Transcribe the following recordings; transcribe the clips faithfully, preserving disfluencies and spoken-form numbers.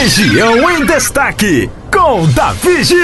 Região em Destaque, com Davi Gil.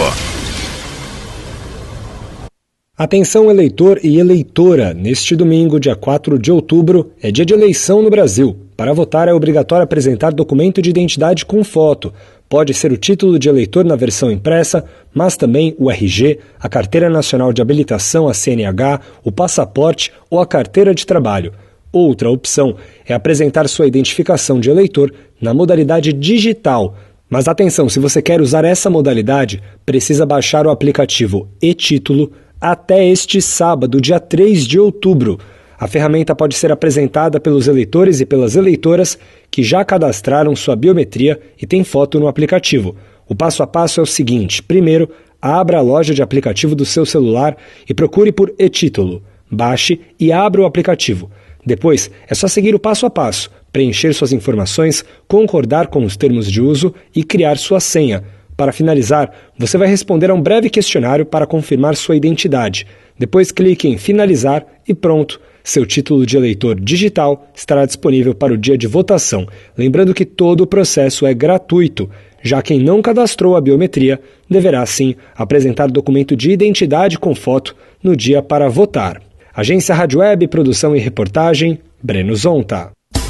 Atenção eleitor e eleitora, neste domingo, dia quatro de outubro, é dia de eleição no Brasil. Para votar é obrigatório apresentar documento de identidade com foto. Pode ser o título de eleitor na versão impressa, mas também o R G, a Carteira Nacional de Habilitação, a C N H, o passaporte ou a carteira de trabalho. Outra opção é apresentar sua identificação de eleitor na modalidade digital. Mas atenção, se você quer usar essa modalidade, precisa baixar o aplicativo e-Título até este sábado, dia três de outubro. A ferramenta pode ser apresentada pelos eleitores e pelas eleitoras que já cadastraram sua biometria e têm foto no aplicativo. O passo a passo é o seguinte: primeiro, abra a loja de aplicativo do seu celular e procure por e-Título. Baixe e abra o aplicativo. Depois, é só seguir o passo a passo, preencher suas informações, concordar com os termos de uso e criar sua senha. Para finalizar, você vai responder a um breve questionário para confirmar sua identidade. Depois clique em finalizar e pronto. Seu título de eleitor digital estará disponível para o dia de votação. Lembrando que todo o processo é gratuito. Já quem não cadastrou a biometria deverá, sim, apresentar documento de identidade com foto no dia para votar. Agência Rádio Web, produção e reportagem, Breno Zonta.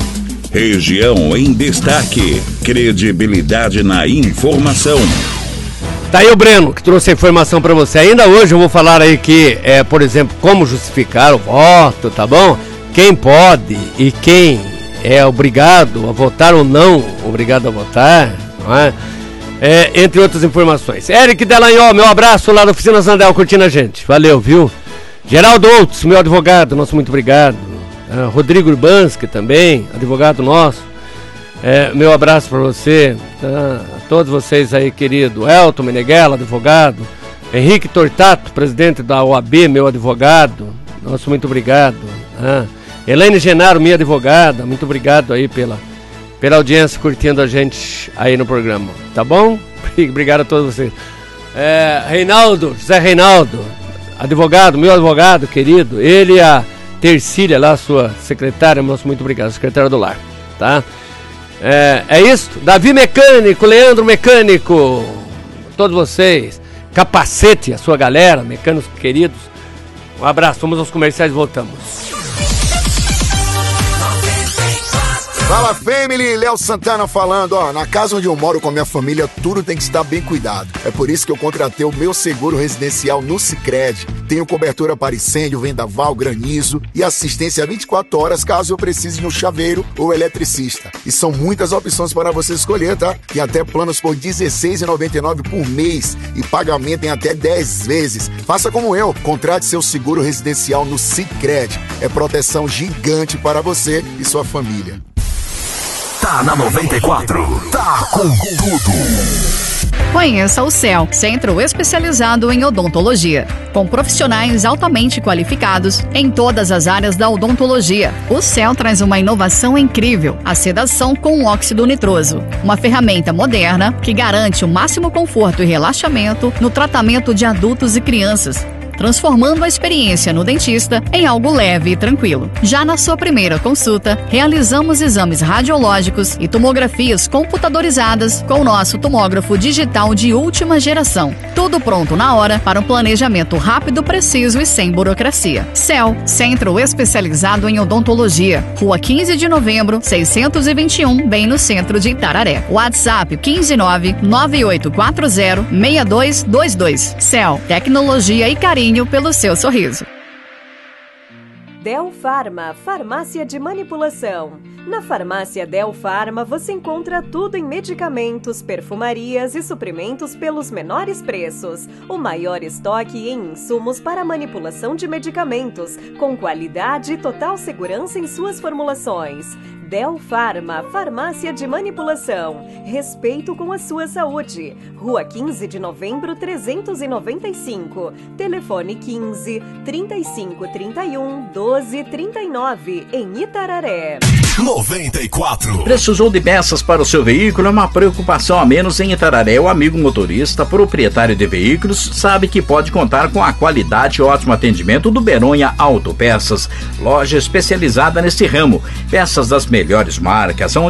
Região em Destaque. Credibilidade na informação. Tá aí o Breno, que trouxe a informação para você. Ainda hoje eu vou falar aí que, é, por exemplo, como justificar o voto, tá bom? Quem pode e quem é obrigado a votar ou não obrigado a votar, não é? É, entre outras informações. Eric Delanhol, meu abraço lá da Oficina Zandel, curtindo a gente. Valeu, viu? Geraldo Outros, meu advogado, nosso muito obrigado. Uh, Rodrigo Urbanski também, advogado nosso. É, meu abraço para você, tá? A todos vocês aí, querido. Elton Meneghello, advogado. Henrique Tortato, presidente da O A B, meu advogado. Nosso muito obrigado. Tá? Elaine Genaro, minha advogada, muito obrigado aí pela, pela audiência, curtindo a gente aí no programa. Tá bom? Obrigado a todos vocês. É, Reinaldo, José Reinaldo, advogado, meu advogado, querido. Ele e a Tercília lá, sua secretária, nosso muito obrigado, secretária do lar, tá? É, é isso, Davi Mecânico, Leandro Mecânico, todos vocês, Capacete, a sua galera, mecânicos queridos, um abraço, vamos aos comerciais e voltamos. Fala Family, Léo Santana falando, ó, na casa onde eu moro com a minha família, tudo tem que estar bem cuidado. É por isso que eu contratei o meu seguro residencial no Sicredi. Tenho cobertura para incêndio, vendaval, granizo e assistência vinte e quatro horas caso eu precise de um chaveiro ou eletricista. E são muitas opções para você escolher, tá? Tem até planos por dezesseis reais e noventa e nove centavos por mês e pagamento em até dez vezes. Faça como eu, contrate seu seguro residencial no Sicredi. É proteção gigante para você e sua família. Tá na noventa e quatro, tá com tudo. Conheça o C E L, Centro Especializado em Odontologia, com profissionais altamente qualificados em todas as áreas da odontologia. O C E L traz uma inovação incrível, a sedação com óxido nitroso, uma ferramenta moderna que garante o máximo conforto e relaxamento no tratamento de adultos e crianças, transformando a experiência no dentista em algo leve e tranquilo. Já na sua primeira consulta, realizamos exames radiológicos e tomografias computadorizadas com o nosso tomógrafo digital de última geração. Tudo pronto na hora para um planejamento rápido, preciso e sem burocracia. C E L, Centro Especializado em Odontologia, Rua quinze de Novembro, seiscentos e vinte e um, bem no centro de Itararé. WhatsApp quinze nove nove oito quatro zero seis dois dois dois. C E L, tecnologia e carinho pelo seu sorriso. Del Pharma, farmácia de manipulação. Na farmácia Del Pharma você encontra tudo em medicamentos, perfumarias e suprimentos pelos menores preços. O maior estoque em insumos para manipulação de medicamentos, com qualidade e total segurança em suas formulações. Del Pharma, farmácia de manipulação. Respeito com a sua saúde. Rua quinze de Novembro, trezentos e noventa e cinco. Telefone quinze, trinta e cinco, trinta e um, doze, trinta e nove, em Itararé. noventa e quatro. Precisou de peças para o seu veículo? É uma preocupação a menos em Itararé. O amigo motorista, proprietário de veículos, sabe que pode contar com a qualidade e ótimo atendimento do Beronha Autopeças, loja especializada nesse ramo. Peças das melhores marcas,